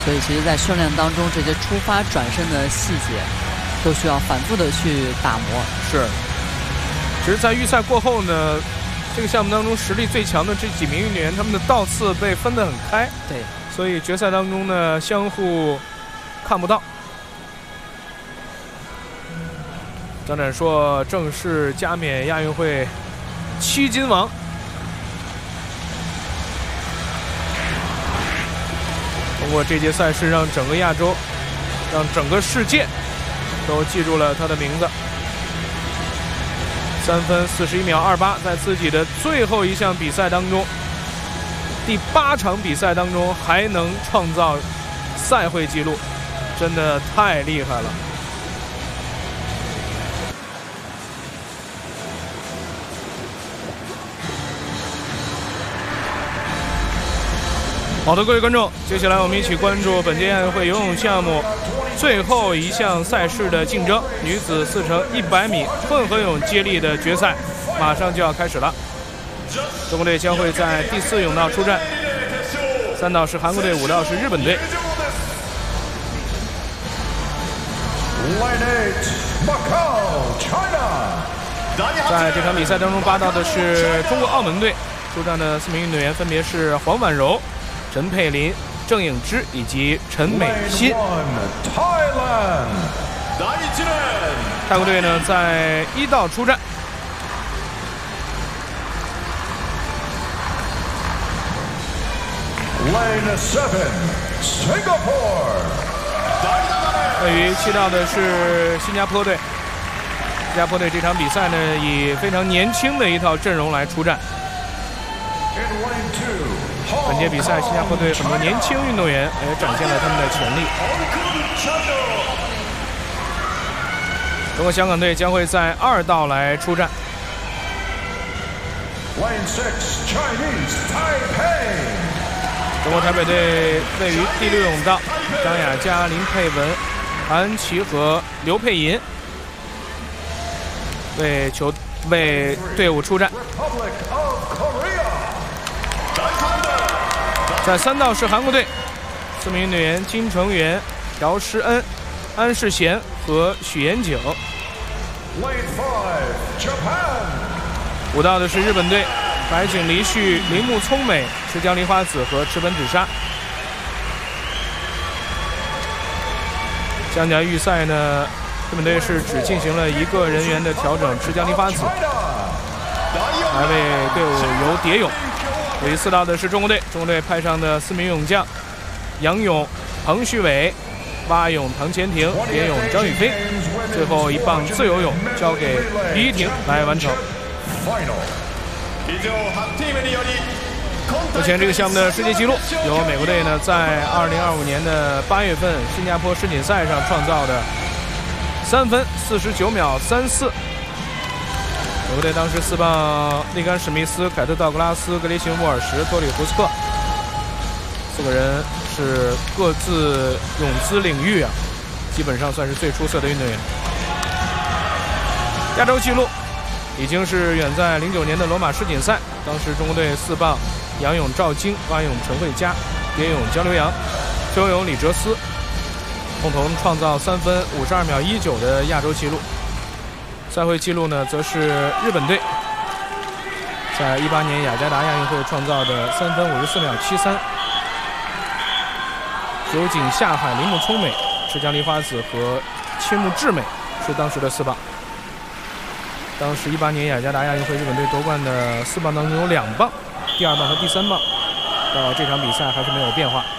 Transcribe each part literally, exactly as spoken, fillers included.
所以其实，在训练当中，这些出发、转身的细节，都需要反复的去打磨。 是。其实，在预赛过后呢，这个项目当中实力最强的这几名运动员，他们的道次被分得很开。 对。 所以决赛当中呢，相互看不到。张展硕正式加冕亚运会七金王。通过这届赛事，让整个亚洲，让整个世界都记住了他的名字。三分四十一秒二八，在自己的最后一项比赛当中，第八场比赛当中还能创造赛会纪录，真的太厉害了。好的，各位观众，接下来我们一起关注本届亚运会游泳项目最后一项赛事的竞争——女子四乘一百米混合泳接力的决赛，马上就要开始了。中国队将会在第四泳道出战，三道是韩国队，五道是日本队。在这场比赛当中，八道的是中国澳门队，出战的四名运动员分别是黄婉柔、陈佩琳、郑颖芝以及陈美欣。泰国队呢在一道出战。位于七道的是新加坡队。新加坡队这场比赛呢，以非常年轻的一套阵容来出战。本届比赛，新加坡队很多年轻运动员也展现了他们的潜力。中国香港队将会在二道来出战。中国台北队位于第六泳道，张雅佳、林佩文、韩恩琪和刘佩银为球为队伍出战。在三道是韩国队，四名运动员金成元、朴诗恩、安世贤和许延景。五道的是日本队，白井梨绪、铃木聪美、池江梨花子和池本芷莎。将甲预赛呢，日本队是只进行了一个人员的调整，池江梨花子还为队伍游蝶泳。第四道的是中国队，中国队派上的四名泳将：仰泳彭旭伟、蛙泳唐钱婷、蝶泳张雨霏，最后一棒自由泳交给李依婷来完成。目前这个项目的世界纪录由美国队呢在二零二五年的八月份新加坡世锦赛上创造的三分四十九秒三四。美国队当时四棒利甘史密斯、凯特道格拉斯、格雷琴沃尔什、托里胡斯克四个人是各自泳姿领域啊，基本上算是最出色的运动员。亚洲纪录已经是远在零九年的罗马世锦赛，当时中国队四棒仰泳赵晶、蛙泳陈慧佳、蝶泳江流洋、自由泳李哲思共同创造三分五十二秒一九的亚洲纪录。赛会纪录呢，则是日本队在一八年雅加达亚运会创造的三分五十四秒七三。酒井夏海、铃木聪美、池江梨花子和青木智美是当时的四棒。当时一八年雅加达亚运会日本队夺冠的四棒当中有两棒，第二棒和第三棒到这场比赛还是没有变化。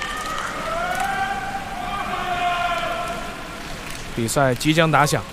比赛即将打响。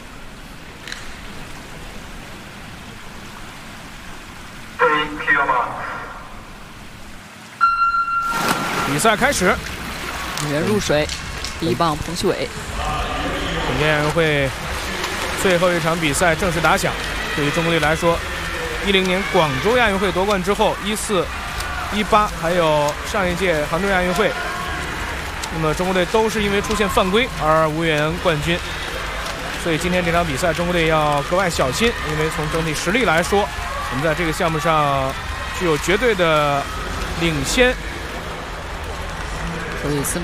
比赛开始， 女人入水，第一棒彭旭伟。 本届亚运会最后一场比赛正式打响。对于中国队来说，一零年广州亚运会夺冠之后，一四、一八还有上一届杭州亚运会，那么中国队都是因为出现犯规而无缘冠军。所以今天这场比赛，中国队要格外小心，因为从整体实力来说，我们在这个项目上具有绝对的领先。 所以四名